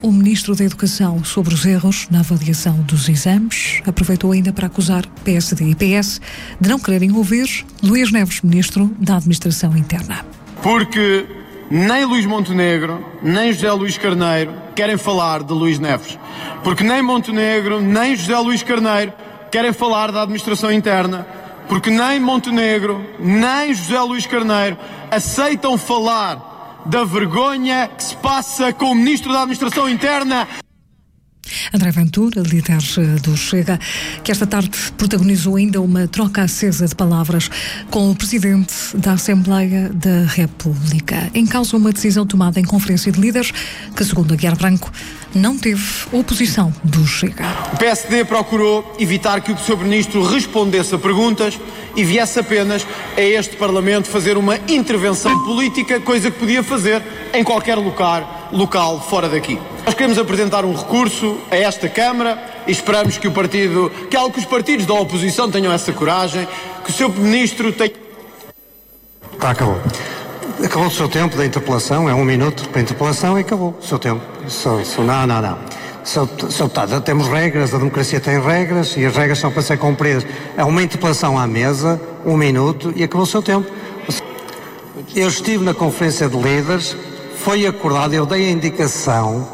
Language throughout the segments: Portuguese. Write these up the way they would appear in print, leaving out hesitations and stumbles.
O Ministro da Educação sobre os erros na avaliação dos exames aproveitou ainda para acusar PSD e PS de não quererem ouvir Luís Neves, Ministro da Administração Interna. Porque nem Luís Montenegro, nem José Luís Carneiro querem falar de Luís Neves. Porque nem Montenegro, nem José Luís Carneiro querem falar da Administração Interna. Porque nem Montenegro, nem José Luís Carneiro aceitam falar da vergonha que se passa com o Ministro da Administração Interna. André Ventura, líder do Chega, que esta tarde protagonizou ainda uma troca acesa de palavras com o Presidente da Assembleia da República. Em causa uma decisão tomada em conferência de líderes que, segundo Aguiar Branco, não teve oposição do Chega. O PSD procurou evitar que o Sr. Ministro respondesse a perguntas e viesse apenas a este Parlamento fazer uma intervenção política, coisa que podia fazer em qualquer local fora daqui. Nós queremos apresentar um recurso a esta Câmara e esperamos que os partidos da oposição tenham essa coragem, que o Sr. Ministro tenha... Acabou. Acabou o seu tempo da interpelação, é 1 minuto para a interpelação e acabou o seu tempo. Não. Sr. Deputado, temos regras, a democracia tem regras e as regras são para ser cumpridas. É uma interpelação à mesa, 1 minuto e acabou o seu tempo. Eu estive na conferência de líderes, foi acordado, eu dei a indicação,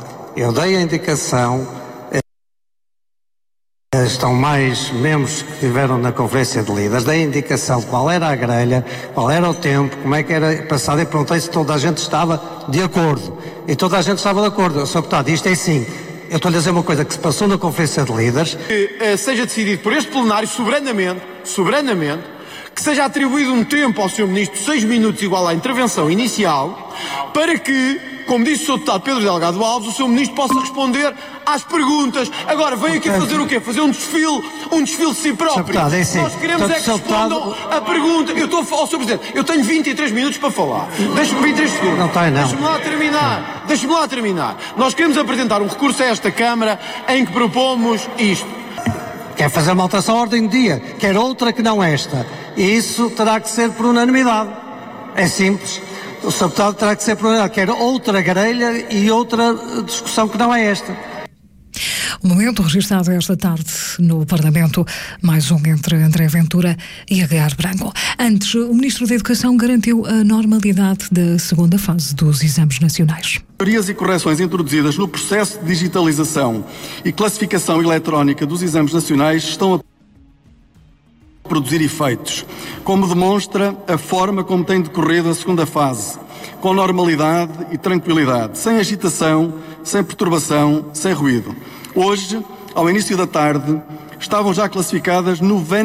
estão mais membros que estiveram na conferência de líderes, dei a indicação de qual era a grelha, qual era o tempo, como é que era passado e perguntei se toda a gente estava de acordo. E toda a gente estava de acordo. Sr. Deputado, isto é assim. Eu estou-lhe a dizer uma coisa que se passou na conferência de líderes. Que seja decidido por este plenário soberanamente, que seja atribuído um tempo ao Sr. Ministro, 6 minutos igual à intervenção inicial, para que, como disse o Sr. Deputado Pedro Delgado Alves, o Sr. Ministro possa responder às perguntas. Agora, veio aqui fazer o quê? Fazer um desfile de si próprio. Deputado, é assim. Nós queremos que respondam a pergunta. Eu estou ao Sr. Presidente, eu tenho 23 minutos para falar. Deixe-me 23 segundos. Não tem, não. Deixe-me lá terminar. Nós queremos apresentar um recurso a esta Câmara em que propomos isto. Quer fazer uma alteração à ordem do dia, quer outra que não esta. E isso terá que ser por unanimidade. É simples. O Sr. Deputado terá que ser por unanimidade. Quer outra grelha e outra discussão que não é esta. O momento registrado esta tarde no Parlamento, mais um entre André Ventura e Aguiar Branco. Antes, o Ministro da Educação garantiu a normalidade da segunda fase dos exames nacionais. Melhorias e correções introduzidas no processo de digitalização e classificação eletrónica dos exames nacionais estão a produzir efeitos, como demonstra a forma como tem decorrido a segunda fase, com normalidade e tranquilidade, sem agitação, sem perturbação, sem ruído. Hoje, ao início da tarde, estavam já classificadas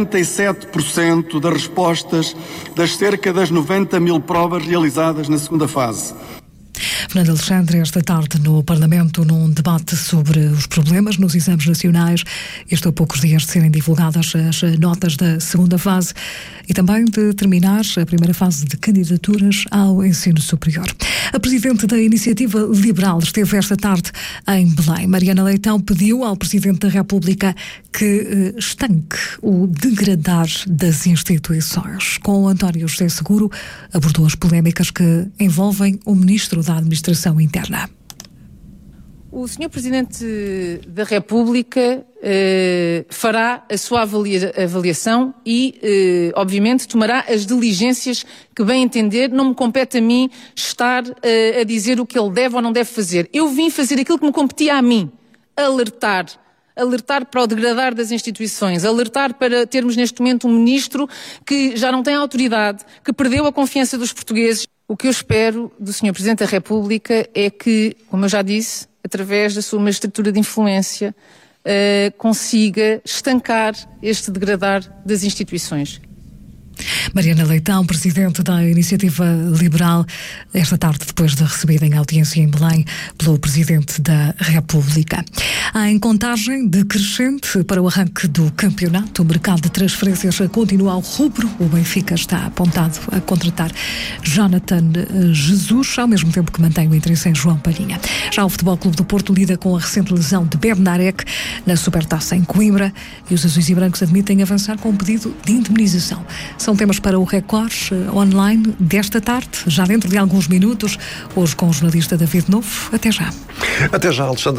97% das respostas das cerca das 90 mil provas realizadas na segunda fase. Fernando Alexandre, esta tarde no Parlamento, num debate sobre os problemas nos exames nacionais, isto a poucos dias de serem divulgadas as notas da segunda fase e também de terminar a primeira fase de candidaturas ao ensino superior. A Presidente da Iniciativa Liberal esteve esta tarde em Belém. Mariana Leitão pediu ao Presidente da República que estanque o degradar das instituições. Com António José Seguro, abordou as polémicas que envolvem o Ministro da Administração Interna. O Sr. Presidente da República fará a sua avaliação e, obviamente, tomará as diligências que bem entender. Não me compete a mim estar a dizer o que ele deve ou não deve fazer. Eu vim fazer aquilo que me competia a mim, alertar para o degradar das instituições, alertar para termos neste momento um ministro que já não tem autoridade, que perdeu a confiança dos portugueses. O que eu espero do Sr. Presidente da República é que, como eu já disse, através da sua magistratura de influência, consiga estancar este degradar das instituições. Mariana Leitão, Presidente da Iniciativa Liberal, esta tarde depois de recebida em audiência em Belém pelo Presidente da República. Em contagem decrescente para o arranque do campeonato, o mercado de transferências continua ao rubro. O Benfica está apontado a contratar Jonathan Jesus, ao mesmo tempo que mantém o interesse em João Palhinha. Já o Futebol Clube do Porto lida com a recente lesão de Bednarek na Supertaça em Coimbra e os azuis e brancos admitem avançar com um pedido de indemnização. São temas para o Record online desta tarde, já dentro de alguns minutos, hoje com o jornalista David Novo. Até já. Até já, Alexandre.